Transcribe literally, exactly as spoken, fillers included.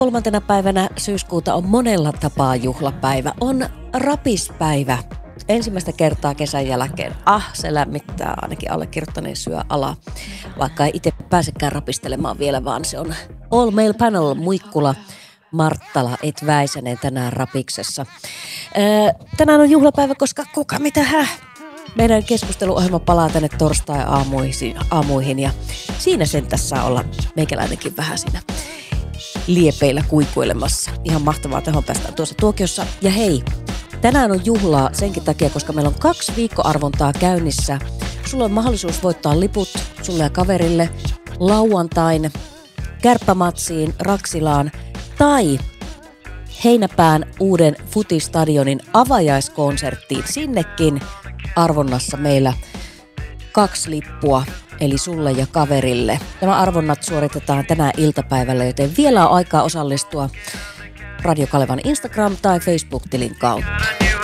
Kolmantena päivänä syyskuuta on monella tapaa juhlapäivä. On rapispäivä. Ensimmäistä kertaa kesän jälkeen. Ah, se lämmittää ainakin allekirjoittaneen syö ala. Vaikka ei itse pääsekään rapistelemaan vielä, vaan se on All Male Panel Muikkula, Marttala et Väisänen tänään rapiksessa. Öö, tänään on juhlapäivä, koska kuka mitä hä? Meidän keskusteluohjelma palaa tänne torstai-aamuihin aamuihin ja siinä sen tässä olla meikäläinenkin vähän siinä liepeillä kuikuilemassa. Ihan mahtavaa, tehon päästään tuossa tuokiossa. Ja hei, tänään on juhlaa senkin takia, koska meillä on kaksi viikkoarvontaa käynnissä. Sulla on mahdollisuus voittaa liput sulle ja kaverille lauantain kärppämatsiin Raksilaan tai Heinäpään uuden Futistadionin avajaiskonserttiin. Sinnekin arvonnassa meillä kaksi lippua, eli sulle ja kaverille. Nämä arvonnat suoritetaan tänään iltapäivällä, joten vielä on aikaa osallistua Radio Kalevan Instagram- tai Facebook-tilin kautta.